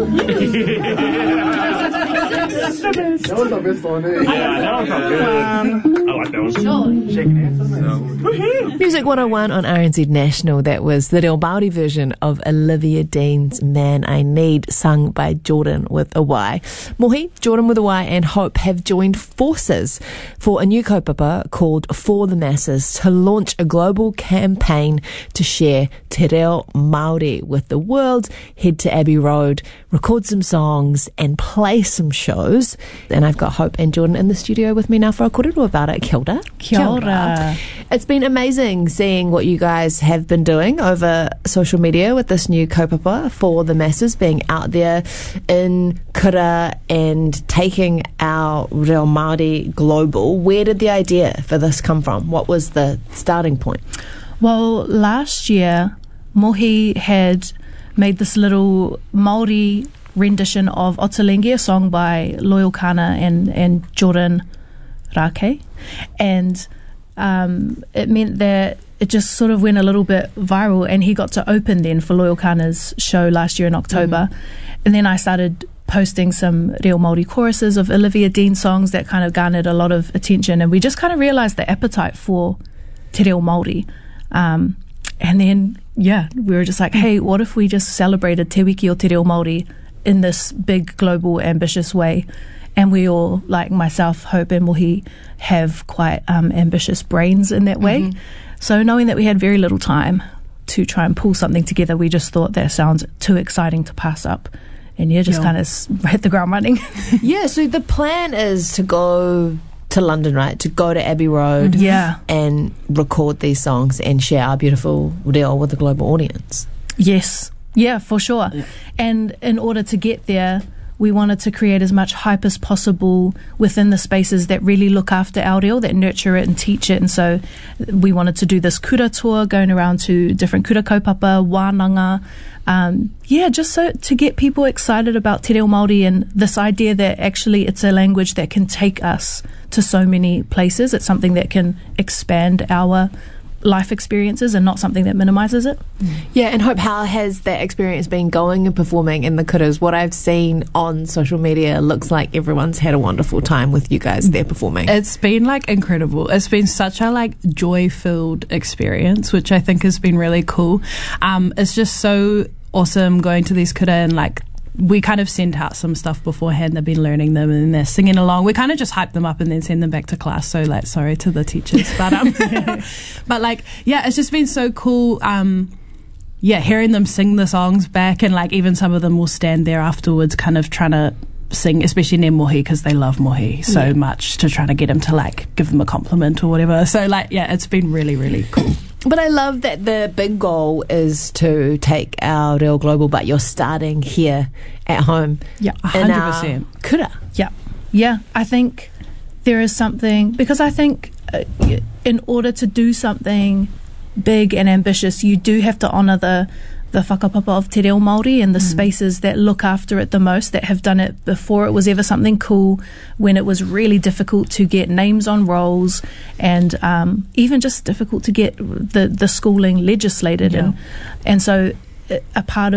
That was the best one, eh? Yeah, that was not good. I like that one. Shaking hands, isn't it? Music 101 on RNZ National. That was the Reo Māori version of Olivia Dean's Man I Need, sung by Jordan with a Y. Mohi, Jordan with a Y and Hope have joined forces for a new kaupapa called For the Masses to launch a global campaign to share te reo Māori with the world. Head to Abbey Road, record some songs and play some shows. And I've got Hope and Jordan in the studio with me now for a kōrero about it. Kia ora. Kia ora. It's been amazing seeing what you guys have been doing over social media with this new kaupapa For the Masses, being out there in kura and taking our reo Māori global. Where did the idea for this come from? What was the starting point? Well, last year, Mohi had made this little Māori rendition of Ottolenghi, a song by Loyal Kana and Jordan Rake. And it meant that it just sort of went a little bit viral, and he got to open then for Loyal Kana's show last year in October. And then I started posting some reo Māori choruses of Olivia Dean songs that kind of garnered a lot of attention, and we just kind of realised the appetite for te reo Māori. And then, yeah, we were just like, hey, what if we just celebrated Te Wiki o Te Reo Māori in this big, global, ambitious way? And we all, like myself, Hope and Mohi, have quite ambitious brains in that way. So knowing that we had very little time to try and pull something together, we just thought that sounds too exciting to pass up. And just kind of hit the ground running. Yeah, so the plan is to go to London, right? To go to Abbey Road and record these songs and share our beautiful reo with the global audience. Yes. Yeah, for sure. Yeah. And in order to get there, we wanted to create as much hype as possible within the spaces that really look after our reo, that nurture it and teach it. And so we wanted to do this kura tour, going around to different kura kaupapa, wānanga, just so to get people excited about te reo Māori and this idea that actually it's a language that can take us to so many places. It's something that can expand our life experiences and not something that minimises it. Yeah, and Hope, how has that experience been going and performing in the kuras? What I've seen on social media looks like everyone's had a wonderful time with you guys there performing. It's been incredible. It's been such a joy-filled experience, which I think has been really cool. It's just so awesome going to these kura and we kind of send out some stuff beforehand. They've been learning them and they're singing along. We kind of just hype them up and then send them back to class. So sorry to the teachers, but it's just been so cool. Hearing them sing the songs back, and even some of them will stand there afterwards, kind of trying to sing, especially near Mohi, because they love Mohi so much, to try to get him to give them a compliment or whatever. So it's been really, really cool. But I love that the big goal is to take our reo global, but you're starting here at home. Yeah, 100%. Kura. Yeah. I think there is something, because I think in order to do something big and ambitious, you do have to honour the whakapapa of te reo Māori and the spaces that look after it the most, that have done it before it was ever something cool, when it was really difficult to get names on rolls, and even just difficult to get the schooling legislated. And so a part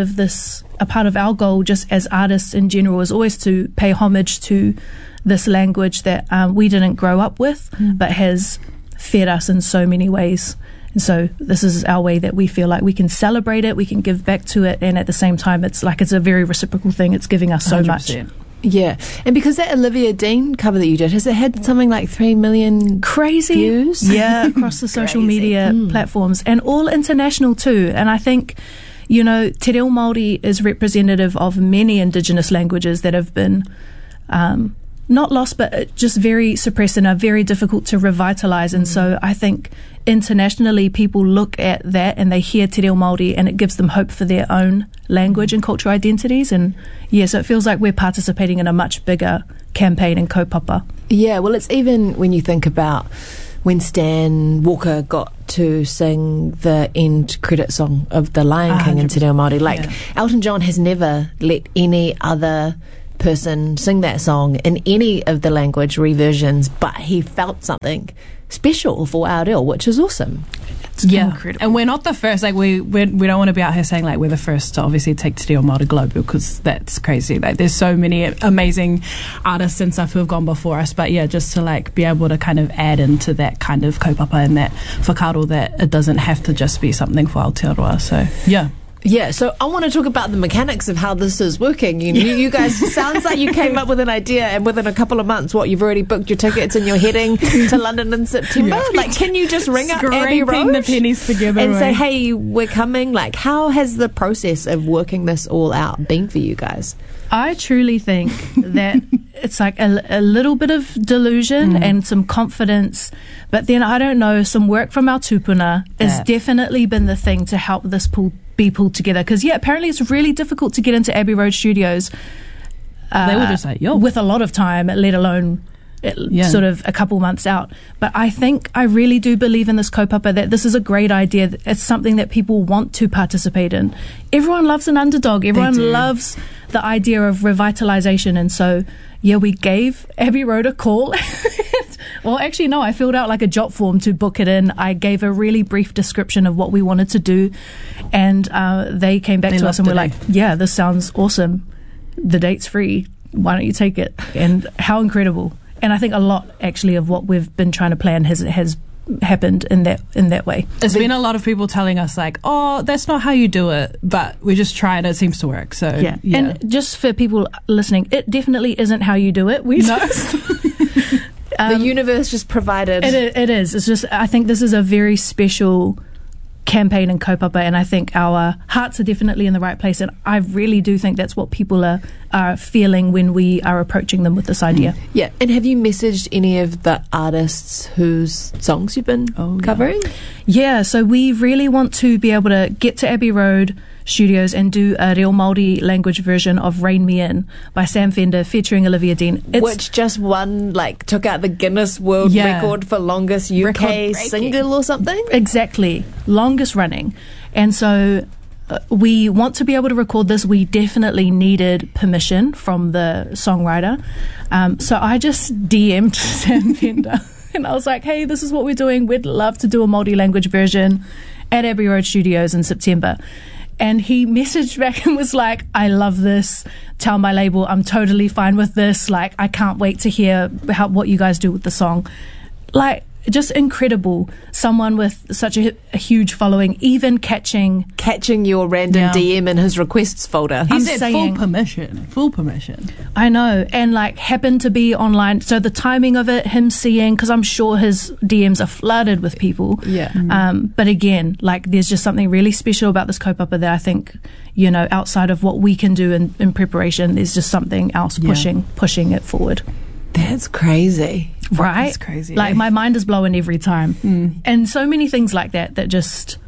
of our goal, just as artists in general, is always to pay homage to this language that we didn't grow up with, but has fed us in so many ways. And so this is our way that we feel like we can celebrate it, we can give back to it, and at the same time it's a very reciprocal thing. It's giving us so 100%. Much. Yeah, and because that Olivia Dean cover that you did, has it had something like 3 million views? Yeah, across the social media platforms, and all international too. And I think, te reo Māori is representative of many Indigenous languages that have been not lost, but just very suppressed and are very difficult to revitalise. And so I think internationally people look at that and they hear te reo Māori, and it gives them hope for their own language and cultural identities. And so it feels like we're participating in a much bigger campaign in kaupapa. Yeah, well, it's even when you think about when Stan Walker got to sing the end credit song of The Lion King in te reo Māori. Elton John has never let any other person sing that song in any of the language reversions, but he felt something special for our reo, which is awesome. It's incredible. And we're not the first. Like we don't want to be out here saying like we're the first to obviously take Te Reo Māori global, because that's crazy. Like there's so many amazing artists and stuff who have gone before us. But yeah, just to like be able to kind of add into that kind of kaupapa and that whakaaro, that it doesn't have to just be something for Aotearoa. So yeah. Yeah, so I want to talk about the mechanics of how this is working. You guys, sounds like you came up with an idea, and within a couple of months, you've already booked your tickets and you're heading to London in September? Yeah. Like, can you just ring up Abbey Road the pennies together and say, hey, we're coming? Like, how has the process of working this all out been for you guys? I truly think that it's like a little bit of delusion and some confidence, but then I don't know, some work from our tupuna has definitely been the thing to help this be pulled together. Because apparently it's really difficult to get into Abbey Road Studios. They were just like, yo, with a lot of time, let alone sort of a couple months out. But I really do believe in this kaupapa, that this is a great idea. It's something that people want to participate in. Everyone loves an underdog. Everyone loves the idea of revitalization. And so, we gave Abbey Road a call. Well, actually, no, I filled out like a job form to book it in. I gave a really brief description of what we wanted to do. And they came back to us and were like, this sounds awesome. The date's free. Why don't you take it? And how incredible. And I think a lot, actually, of what we've been trying to plan has happened in that way. There's been a lot of people telling us like, oh, that's not how you do it, but we just try and it seems to work. So yeah. And just for people listening, it definitely isn't how you do it. We know. The universe just provided. It is. It's just, I think this is a very special campaign in kaupapa, and I think our hearts are definitely in the right place, and I really do think that's what people are feeling when we are approaching them with this idea. Yeah. And have you messaged any of the artists whose songs you've been covering? Yeah, so we really want to be able to get to Abbey Road Studios and do a Reo Māori language version of Rein Me In by Sam Fender featuring Olivia Dean. Which just took out the Guinness World Record for longest UK single or something? Exactly. Longest running. And so we want to be able to record this. We definitely needed permission from the songwriter. So I just DM'd Sam Fender and I was like, hey, this is what we're doing. We'd love to do a Māori language version at Abbey Road Studios in September. And he messaged back and was like, I love this. Tell my label I'm totally fine with this. Like, I can't wait to hear what you guys do with the song. Like, just incredible. Someone with such a huge following, even catching your random DM in his requests folder. He said full permission. I know, and like happened to be online. So the timing of it, him seeing, because I'm sure his DMs are flooded with people. Yeah. But again, like there's just something really special about this kaupapa that I think, outside of what we can do in preparation, there's just something else pushing it forward. That's crazy. Right? That's crazy. Like, my mind is blowing every time. And so many things like that just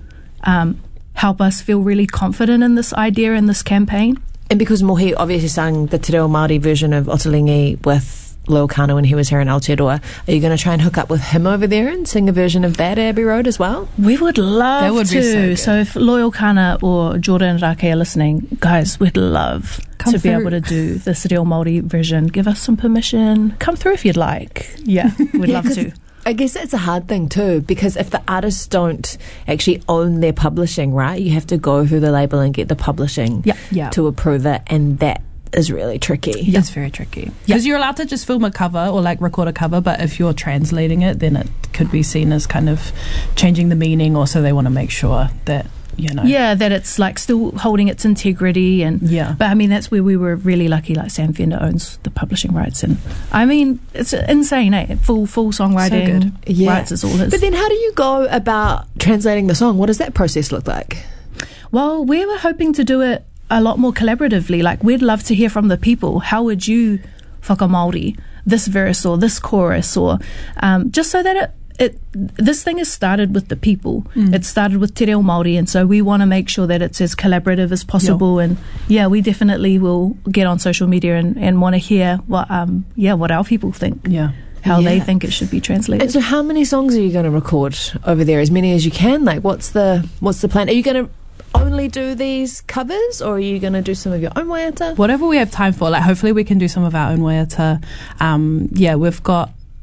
help us feel really confident in this idea and this campaign. And because Mohi obviously sang the Te Reo Māori version of Ottolenghi with Loyal Kana when he was here in Aotearoa, are you going to try and hook up with him over there and sing a version of that Abbey Road as well? We would love that would to. Be so good. So if Loyal Kana or Jordan Rake are listening, guys, we'd love to be able to do the Te Reo Māori version. Give us some permission. Come through if you'd like. Yeah, we'd love to. I guess it's a hard thing too, because if the artists don't actually own their publishing, right, you have to go through the label and get the publishing to approve it, and that is really tricky. Yeah. It's very tricky. Because you're allowed to just film a cover or like record a cover, but if you're translating it, then it could be seen as kind of changing the meaning, or so they want to make sure that that it's like still holding its integrity. And but I mean, that's where we were really lucky. Like Sam Fender owns the publishing rights, and I mean, it's insane, full songwriting rights is all his. But then how do you go about translating the song? What does that process look like? Well, we were hoping to do it a lot more collaboratively. Like, we'd love to hear from the people. How would you whakamaori this verse or this chorus, or just so that this thing has started with the people. It started with Te Reo Māori, and so we want to make sure that it's as collaborative as possible. And we definitely will get on social media and want to hear what our people think. How they think it should be translated. And so how many songs are you going to record over there? As many as you can? Like, what's the plan? Are you going to only do these covers, or are you going to do some of your own waiata? Whatever we have time for. Like, hopefully we can do some of our own waiata. We've got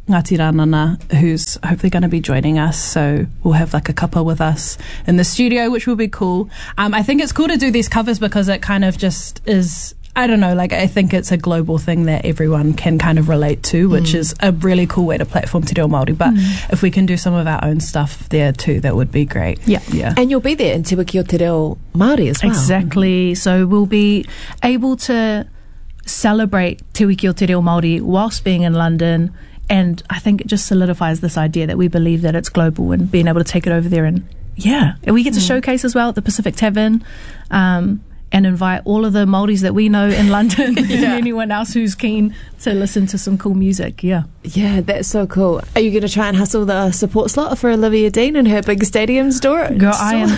Ngāti Rānana, who's hopefully going to be joining us. So we'll have like a kapa with us in the studio, which will be cool. I think it's cool to do these covers because it kind of just is, I don't know, like I think it's a global thing that everyone can kind of relate to, which is a really cool way to platform Te Reo Māori. But if we can do some of our own stuff there too, that would be great. Yeah. And you'll be there in Te Wiki o Te Reo Māori as well. Exactly. So we'll be able to celebrate Te Wiki o Te Reo Māori whilst being in London. And I think it just solidifies this idea that we believe that it's global and being able to take it over there. And we get to showcase as well at the Pacific Tavern, and invite all of the Māoris that we know in London and anyone else who's keen to listen to some cool music. Yeah, that's so cool. Are you going to try and hustle the support slot for Olivia Dean and her big stadium store? Girl, I am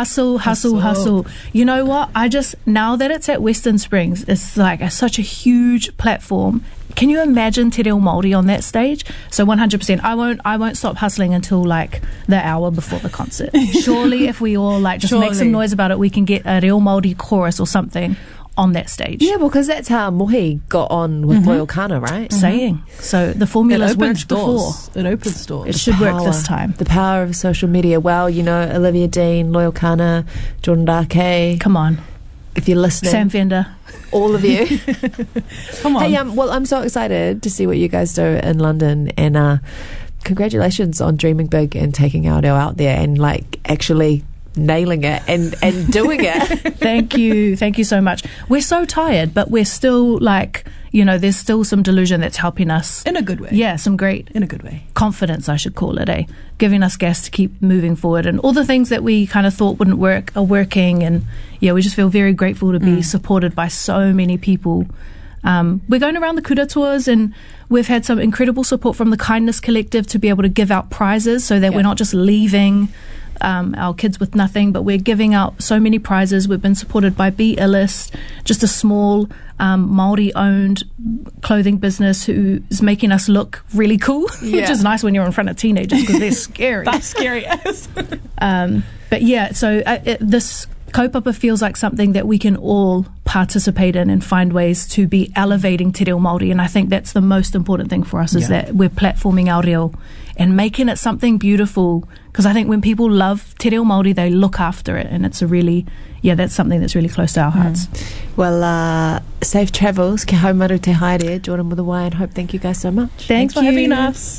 hustle. You know what? Now that it's at Western Springs, it's like such a huge platform. Can you imagine Te Reo Māori on that stage? So 100%. I won't stop hustling until like the hour before the concert. Surely if we all like just make some noise about it, we can get a Reo Māori chorus or something on that stage. Yeah, because that's how Mohi got on with Loyal Kana, right? Saying. So the formula's worked before. It opens doors. It should work this time. The power of social media. Well, Olivia Dean, Loyal Kana, Jordan Dake. Come on. If you're listening. Sam Fender. All of you. Come on. Hey, well, I'm so excited to see what you guys do in London, and congratulations on dreaming big and taking our reo out there and like actually nailing it and doing it. Thank you so much. We're so tired, but we're still like, there's still some delusion that's helping us in a good way. Yeah, some great in a good way confidence, I should call it, giving us gas to keep moving forward, and all the things that we kind of thought wouldn't work are working. And we just feel very grateful to be supported by so many people. We're going around the Kura tours, and we've had some incredible support from the Kindness Collective to be able to give out prizes so that we're not just leaving our kids with nothing, but we're giving out so many prizes. We've been supported by Be Illest, just a small Māori-owned clothing business who is making us look really cool, which is nice when you're in front of teenagers because they're scary. That's scary. But so this kaupapa feels like something that we can all participate in and find ways to be elevating Te Reo Māori, and I think that's the most important thing for us is that we're platforming our reo and making it something beautiful, because I think when people love Te Reo Māori, they look after it, and it's a really that's something that's really close to our hearts. Well, safe travels, kia haumaru te haere, Jordan with a Y, and hope. Thank you guys so much. Thanks for having us.